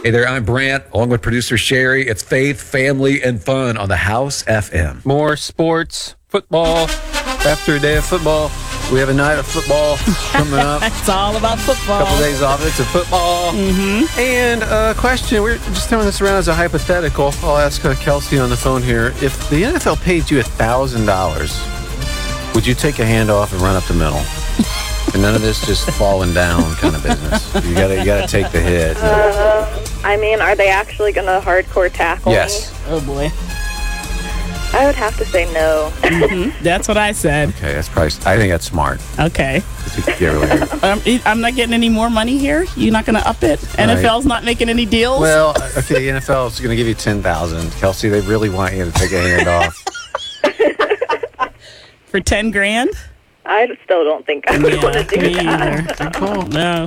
Hey there, I'm Brant, along with producer Sherry. It's faith, family, and fun on the House FM. More sports, football. After a day of football, we have a night of football coming up. It's all about football. A couple days off. It's a football. Mm-hmm. And a question. We're just throwing this around as a hypothetical. I'll ask Kelsey on the phone here. If the NFL paid you $1,000, would you take a hand off and run up the middle? And none of this just falling down kind of business. You gotta take the hit. I mean, are they actually going to hardcore tackle Yes. me? Oh, boy. I would have to say no. That's what I said. Okay, that's probably. I think that's smart. Okay. Yeah, I'm not getting any more money here? You're not going to up it? NFL's not making any deals? well, okay, the NFL is going to give you $10,000. Kelsey, they really want you to take a hand off. For $10,000? I still don't think I would want to do me that. either. No.